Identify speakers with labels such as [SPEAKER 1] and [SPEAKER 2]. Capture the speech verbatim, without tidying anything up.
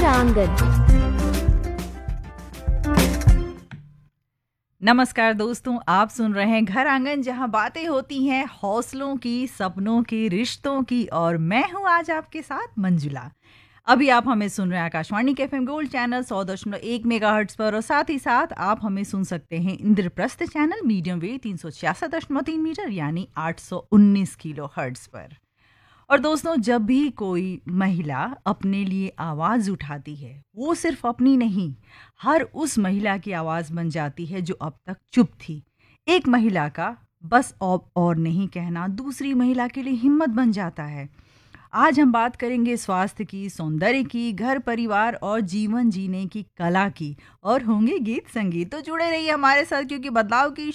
[SPEAKER 1] घर आंगन।
[SPEAKER 2] नमस्कार दोस्तों, आप सुन रहे हैं घर आंगन, जहां बातें होती हैं हौसलों की, सपनों की, रिश्तों की। और मैं हूं आज आपके साथ मंजुला। अभी आप हमें सुन रहे हैं आकाशवाणी के एफएम गोल्ड चैनल सौ दशमलव एक मेगाहर्ट्ज पर, और साथ ही साथ आप हमें सुन सकते हैं इंद्रप्रस्थ चैनल मीडियम वेव तीन सौ छियासठ दशमलव तीन मीटर यानी आठ सौ उन्नीस किलो हर्ट्ज पर। और दोस्तों, जब भी कोई महिला अपने लिए आवाज़ उठाती है, वो सिर्फ अपनी नहीं, हर उस महिला की आवाज़ बन जाती है जो अब तक चुप थी। एक महिला का बस अब और नहीं कहना दूसरी महिला के लिए हिम्मत बन जाता है। आज हम बात करेंगे स्वास्थ्य की, सौंदर्य की, घर परिवार और जीवन जीने की कला की, और होंगे गीत संगीत। तो जुड़े रहिए हमारे साथ, क्योंकि बदलाव की